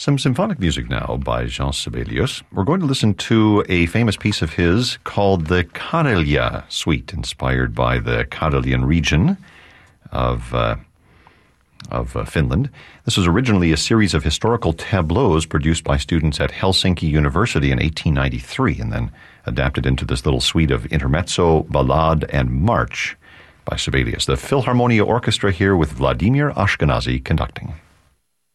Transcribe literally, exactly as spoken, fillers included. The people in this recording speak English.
Some symphonic music now by Jean Sibelius. We're going to listen to a famous piece of his called the Karelia Suite, inspired by the Karelian region of uh, of uh, Finland. This was originally a series of historical tableaus produced by students at Helsinki University in eighteen ninety-three and then adapted into this little suite of intermezzo, ballade, and march by Sibelius. The Philharmonia Orchestra here with Vladimir Ashkenazy conducting.